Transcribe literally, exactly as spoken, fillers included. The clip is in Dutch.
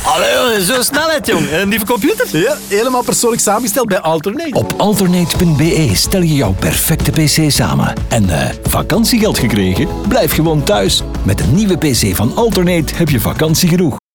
Allee, zo snelheid, jong. En die computer? Ja, helemaal persoonlijk samengesteld bij Alternate. Op alternate punt b e stel je jouw perfecte pc samen. En eh, vakantiegeld gekregen? Blijf gewoon thuis. Met een nieuwe pc van Alternate heb je vakantie genoeg.